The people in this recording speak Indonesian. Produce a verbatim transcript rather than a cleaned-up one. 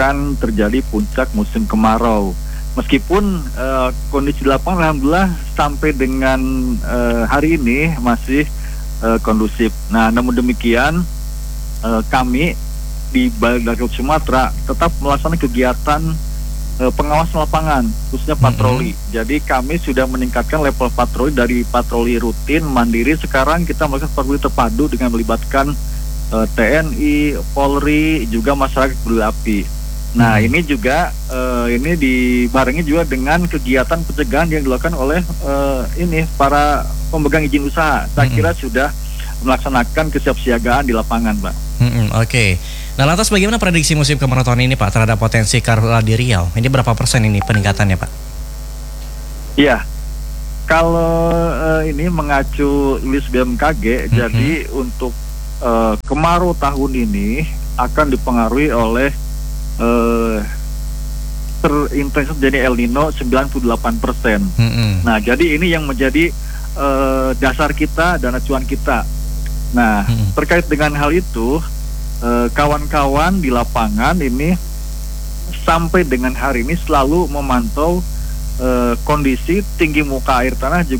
akan terjadi puncak musim kemarau. Meskipun uh, kondisi di lapangan alhamdulillah sampai dengan uh, hari ini masih uh, kondusif. Nah, namun demikian uh, kami di Balai Darat Sumatera tetap melaksanakan kegiatan uh, pengawasan lapangan, khususnya patroli. Mm-hmm. Jadi kami sudah meningkatkan level patroli dari patroli rutin mandiri, sekarang kita melakukan patroli terpadu dengan melibatkan uh, T N I, Polri, juga masyarakat peduli api. Nah, ini juga uh, ini dibarengi juga dengan kegiatan pencegahan yang dilakukan oleh uh, ini para pemegang izin usaha. Saya mm-hmm. kira sudah melaksanakan kesiapsiagaan di lapangan, Pak. Mm-hmm, Oke. Okay. Nah, lantas bagaimana prediksi musim kemarau tahun ini, Pak, terhadap potensi karhutla di Riau? Ini berapa persen ini peningkatannya, Pak? Iya. Kalau uh, ini mengacu list B M K G, mm-hmm. jadi untuk uh, kemarau tahun ini akan dipengaruhi oleh Uh, terintensitas jadi El Nino sembilan puluh delapan persen. Mm-hmm. Nah, jadi ini yang menjadi uh, dasar kita dan acuan kita. Nah, mm-hmm. terkait dengan hal itu, uh, kawan-kawan di lapangan ini sampai dengan hari ini selalu memantau uh, kondisi tinggi muka air tanah juga